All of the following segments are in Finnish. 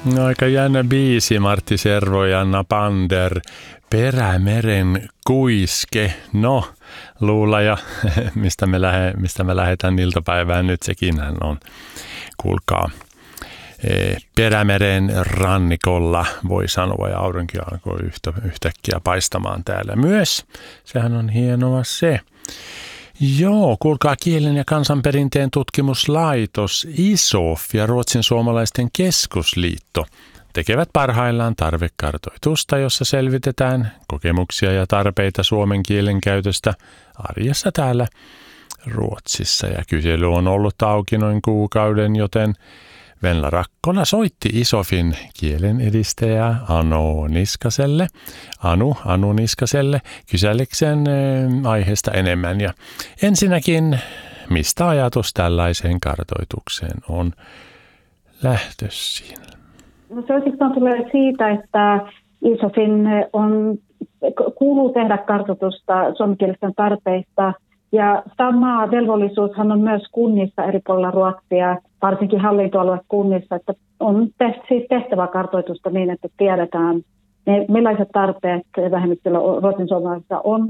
No, aika jännä biisi, Martti Servo ja Anna Pander, Perämeren kuiske. No, luulaja, mistä me lähdetään iltapäivään nyt, sekinhän on, kuulkaa. Perämeren rannikolla voi sanoa, ja aurinko alkoi yhtäkkiä paistamaan täällä myös. Sehän on hienoa se. Joo, kuulkaa, Kielen ja kansanperinteen tutkimuslaitos ISOF ja Ruotsin suomalaisten keskusliitto tekevät parhaillaan tarvekartoitusta, jossa selvitetään kokemuksia ja tarpeita suomen kielen käytöstä arjessa täällä Ruotsissa. Ja kysely on ollut auki noin kuukauden, joten Venla Rakkola soitti ISOFin kielen edistäjää Anu Niskaselle kysellekseen aiheesta enemmän. Ja ensinnäkin, mistä ajatus tällaiseen kartoitukseen on lähtöisin? No, se oikeastaan tulee siitä, että ISOFin kuuluu tehdä kartoitusta suomenkielisten tarpeista. Ja sama velvollisuushan on myös kunnissa eri puolilla Ruotsia, varsinkin hallintoaluekunnissa, että on siis tehtävä kartoitusta niin, että tiedetään, millaiset tarpeet vähemmistöllä ruotsin suomalaisissa on.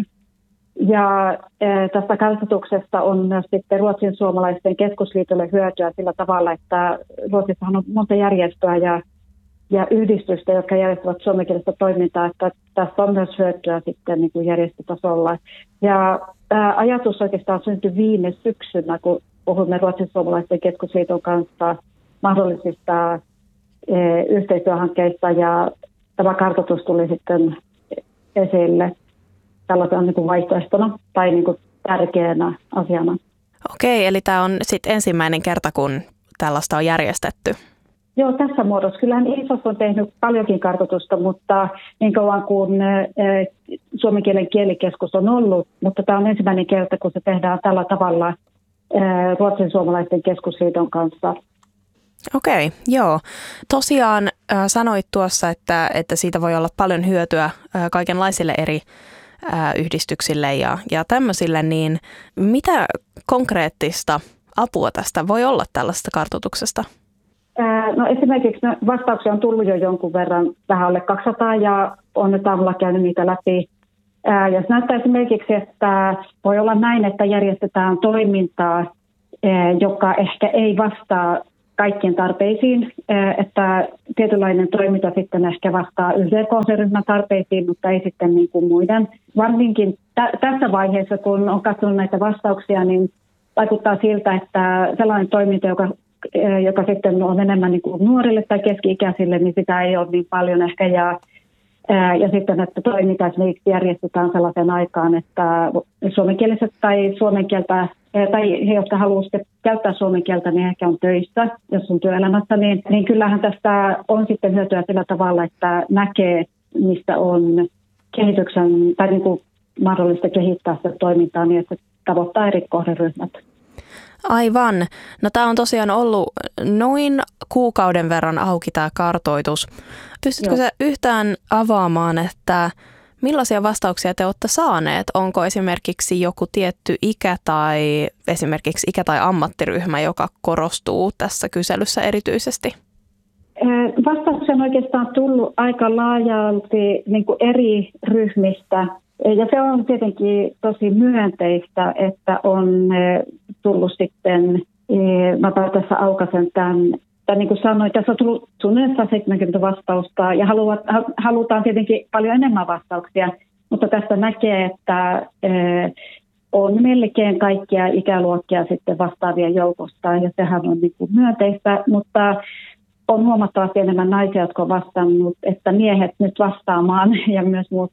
Ja tästä kartoituksesta on myös sitten Ruotsin suomalaisten keskusliitolle hyötyä sillä tavalla, että Ruotsissahan on monta järjestöä ja yhdistystä, jotka järjestävät suomenkielistä toimintaa, että tästä on myös hyötyä sitten niin kuin järjestötasolla. Ja ajatus oikeastaan syntyi viime syksynä, kun puhuimme Ruotsin suomalaisten keskusliiton kanssa mahdollisista yhteistyöhankkeista, ja tämä kartoitus tuli sitten esille tällaisena niin kuin vaihtoehtona tai niin kuin tärkeänä asiana. Okei, eli tämä on sitten ensimmäinen kerta, kun tällaista on järjestetty. Joo, tässä muodossa. Kyllähän ISOF on tehnyt paljonkin kartoitusta, mutta niin kauan kuin suomen kielen kielikeskus on ollut, mutta tämä on ensimmäinen kerta, kun se tehdään tällä tavalla Ruotsin suomalaisten keskusliiton kanssa. Okei, joo. Tosiaan sanoit tuossa, että siitä voi olla paljon hyötyä kaikenlaisille eri yhdistyksille ja tämmöisille, niin mitä konkreettista apua tästä voi olla tällaisesta kartoituksesta? No esimerkiksi vastauksia on tullut jo jonkun verran, vähän alle 200, ja on nyt aamulla käynyt niitä läpi. Ja se näyttää esimerkiksi, että voi olla näin, että järjestetään toimintaa, joka ehkä ei vastaa kaikkien tarpeisiin, että tietynlainen toiminta sitten ehkä vastaa yhden kohderyhmän tarpeisiin, mutta ei sitten niin kuin muiden. Varsinkin tässä vaiheessa, kun on katsonut näitä vastauksia, niin vaikuttaa siltä, että sellainen toiminta, joka sitten on enemmän niin kuin nuorille tai keski-ikäisille, niin sitä ei ole niin paljon ehkä. Ja sitten, että toiminta esimerkiksi järjestetään sellaisen aikaan, että suomenkieliset tai suomen kieltä, tai he, jotka haluaisivat käyttää suomen kieltä, niin ehkä on töissä, jos on työelämässä, niin kyllähän tästä on sitten hyötyä sillä tavalla, että näkee, mistä on kehityksen, tai niin kuin mahdollista kehittää sitä toimintaa niin, että se tavoittaa eri kohderyhmät. Aivan. No tämä on tosiaan ollut noin kuukauden verran auki tämä kartoitus. Pystytkö sä yhtään avaamaan, että millaisia vastauksia te olette saaneet? Onko esimerkiksi joku tietty ikä tai esimerkiksi ikä- tai ammattiryhmä, joka korostuu tässä kyselyssä erityisesti? Vastauksia on oikeastaan tullut aika laajalti niin kuin eri ryhmistä. Ja se on tietenkin tosi myönteistä, että on tullut sitten, mä tässä aukaisen tämän, niin kuin sanoin, tässä on tullut suunnilleen 70 vastausta ja halutaan tietenkin paljon enemmän vastauksia, mutta tästä näkee, että on melkein kaikkia ikäluokkia sitten vastaavien joukosta ja sehän on niin kuin myönteistä, mutta on huomattavasti enemmän naisia, jotka on vastannut, että miehet nyt vastaamaan ja myös muut.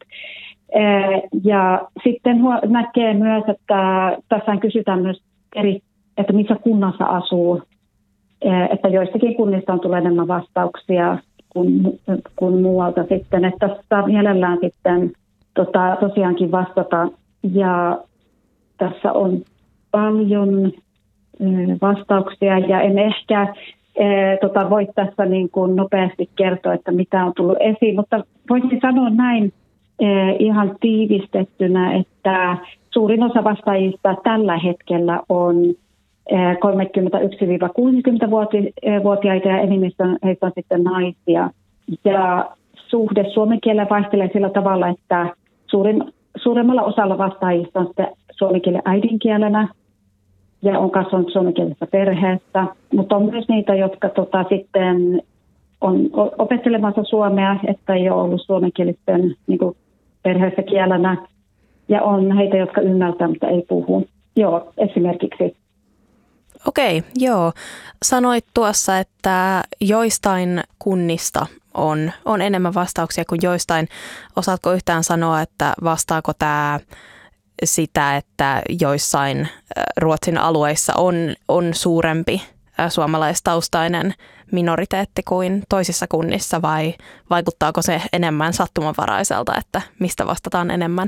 Ja sitten näkee myös, että tässä kysytään myös että missä kunnassa asuu, että joistakin kunnista on tullut enemmän vastauksia kuin muualta sitten, että tässä mielellään sitten tosiaankin vastata, ja tässä on paljon vastauksia ja en ehkä voi tässä niin kuin nopeasti kertoa, että mitä on tullut esiin, mutta voisin sanoa näin ihan tiivistettynä, että suurin osa vastaajista tällä hetkellä on 31-60-vuotiaita ja enimmistö heistä on sitten naisia. Ja suhde suomen kieleen vaihtelee sillä tavalla, että suurimmalla osalla vastaajista on sitten suomen kielen äidinkielenä ja on kasvanut suomenkielisessä perheessä, mutta on myös niitä, jotka sitten on opettelemassa suomea, että ei ole ollut suomenkielisten niin kuin perheessä kielenä, ja on heitä, jotka ymmärtää, mutta ei puhu. Joo, esimerkiksi. Okei, joo. Sanoit tuossa, että joistain kunnista on enemmän vastauksia kuin joistain. Osaatko yhtään sanoa, että vastaako tämä sitä, että joissain Ruotsin alueissa on suurempi suomalaistaustainen minoriteetti kuin toisissa kunnissa, vai vaikuttaako se enemmän sattumanvaraiselta, että mistä vastataan enemmän?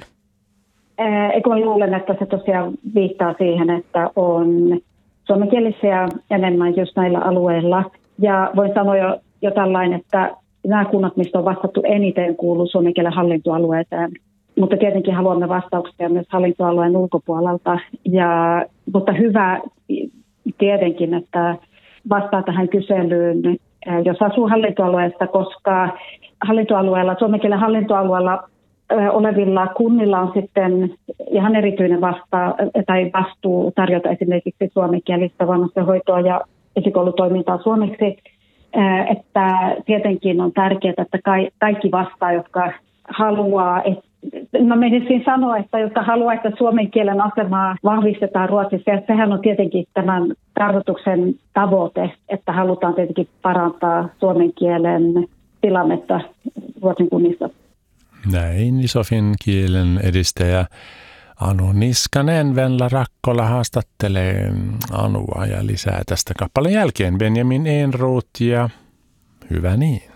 Mä luulen, että se tosiaan viittaa siihen, että on suomenkielisiä enemmän just näillä alueilla. Ja voin sanoa jo tällainen, että nämä kunnat, mistä on vastattu eniten, kuuluu suomen kielen hallintoalueeseen. Mutta tietenkin haluamme vastauksia myös hallintoalueen ulkopuolelta. Mutta hyvä tietenkin, että vastaa tähän kyselyyn, jos asuu hallintoalueesta, koska suomen kielen hallintoalueella olevilla kunnilla on sitten ihan erityinen vastuu tarjota esimerkiksi suomenkielistä vanhustenhoitoa ja esikoulutoimintaa suomeksi. Että tietenkin on tärkeää, että kaikki vastaa, jotka haluaa, menisin sanoa, että jotka haluaa, että suomen kielen asemaa vahvistetaan Ruotsissa. Ja sehän on tietenkin tämän tarkoituksen tavoite, että halutaan tietenkin parantaa suomen kielen tilannetta Ruotsin kunnissa. Näin isofin kielen edistäjä Anu Niskanen. Venla Rakkola haastattelee Anua ja lisää tästä kappaleen jälkeen Benjamin Ehrnrooth ja hyvä niin.